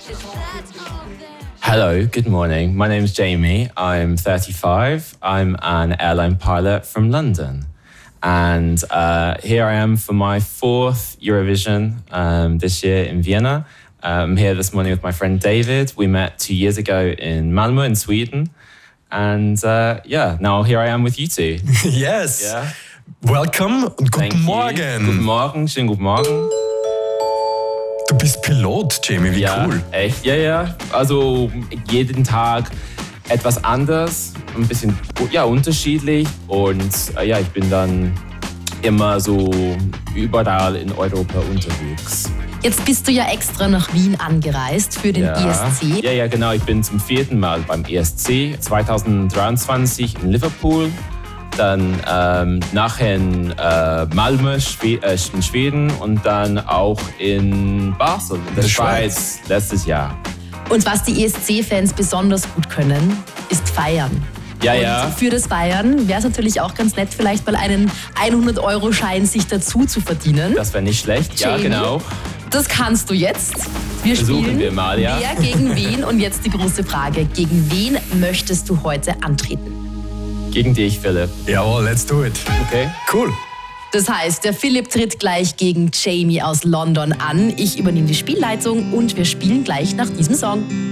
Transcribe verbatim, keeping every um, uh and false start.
Hello, good morning. My name is Jamie. I'm thirty-five. I'm an airline pilot from London. And uh, here I am for my fourth Eurovision um, this year in Vienna. I'm here this morning with my friend David. We met two years ago in Malmö in Sweden. And uh, yeah, now here I am with you two. Yes. Yeah. Welcome und guten Thank Morgen. You. Guten Morgen, schönen guten Morgen. Du bist Pilot, Jamie, wie ja, cool. Echt, ja, ja. Also jeden Tag etwas anders, ein bisschen ja, unterschiedlich. Und äh, ja, ich bin dann immer so überall in Europa unterwegs. Jetzt bist du ja extra nach Wien angereist für den ja. E S C. Ja, ja, genau. Ich bin zum vierten Mal beim E S C. zwanzig dreiundzwanzig in Liverpool. Dann ähm, nachher in äh, Malmö Schwe- äh, in Schweden und dann auch in Basel in der, der Schweiz. Schweiz letztes Jahr. Und was die E S C-Fans besonders gut können, ist feiern. Ja, und ja. für das Feiern wäre es natürlich auch ganz nett, vielleicht mal einen hundert-Euro-Schein sich dazu zu verdienen. Das wäre nicht schlecht, Jamie, ja genau. Das kannst du jetzt. Wir Versuchen spielen wir mal, ja. Wer gegen wen? Und jetzt die große Frage, gegen wen möchtest du heute antreten? Gegen dich, Philipp. Jawohl, let's do it. Okay. Cool. Das heißt, der Philipp tritt gleich gegen Jamie aus London an. Ich übernehme die Spielleitung und wir spielen gleich nach diesem Song.